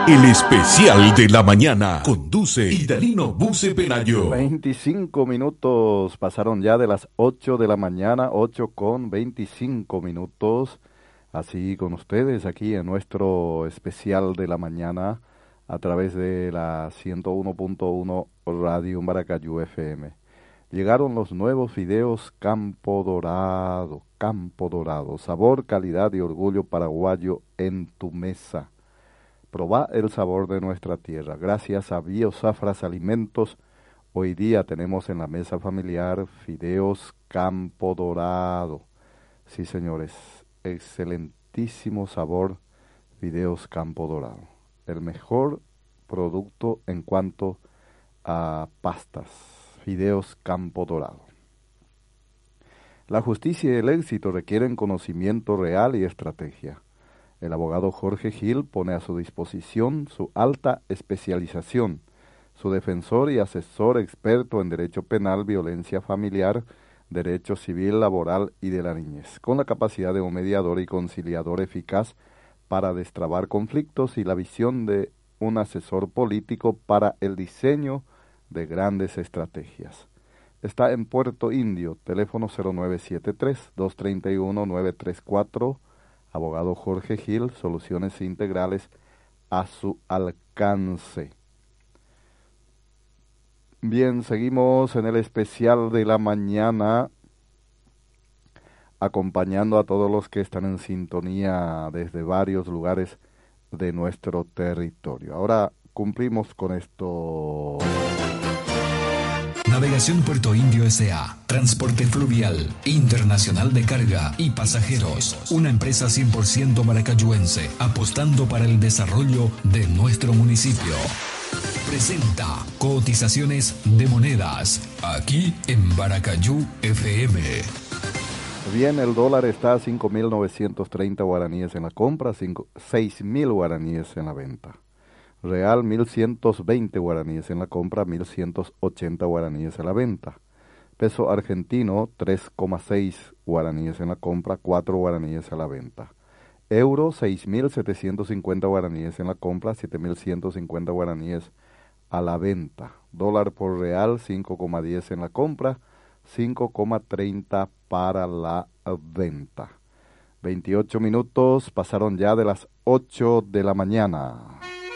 El especial de la mañana conduce Idalino Buce Pelayo. 25 minutos pasaron ya de las 8 de la mañana, 8 con 25 minutos. Así con ustedes aquí en nuestro especial de la mañana a través de la 101.1 Radio Maracayú FM. Llegaron los nuevos fideos Campo Dorado, sabor, calidad y orgullo paraguayo en tu mesa. Probá el sabor de nuestra tierra. Gracias a Biosafras Alimentos, hoy día tenemos en la mesa familiar fideos Campo Dorado. Sí, señores, excelentísimo sabor, fideos Campo Dorado. El mejor producto en cuanto a pastas, fideos Campo Dorado. La justicia y el éxito requieren conocimiento real y estrategia. El abogado Jorge Gil pone a su disposición su alta especialización, su defensor y asesor experto en derecho penal, violencia familiar, derecho civil, laboral y de la niñez, con la capacidad de un mediador y conciliador eficaz para destrabar conflictos y la visión de un asesor político para el diseño de grandes estrategias. Está en Puerto Indio, teléfono 0973-231-934, abogado Jorge Gil, soluciones integrales a su alcance. Bien, seguimos en el especial de la mañana, acompañando a todos los que están en sintonía desde varios lugares de nuestro territorio. Ahora cumplimos con esto. Navegación Puerto Indio S.A. Transporte fluvial, internacional de carga y pasajeros. Una empresa 100% maracayuense, apostando para el desarrollo de nuestro municipio. Presenta cotizaciones de monedas, aquí en Maracayú FM. Bien, el dólar está a 5.930 guaraníes en la compra, 6.000 guaraníes en la venta. Real 1.120 guaraníes en la compra, 1.180 guaraníes en la venta. Peso argentino 3,6 guaraníes en la compra, 4 guaraníes a la venta. Euro 6.750 guaraníes en la compra, 7.150 guaraníes a la venta. Dólar por real 5,10 en la compra, 5,30 para la venta. 28 minutos pasaron ya de las 8 de la mañana.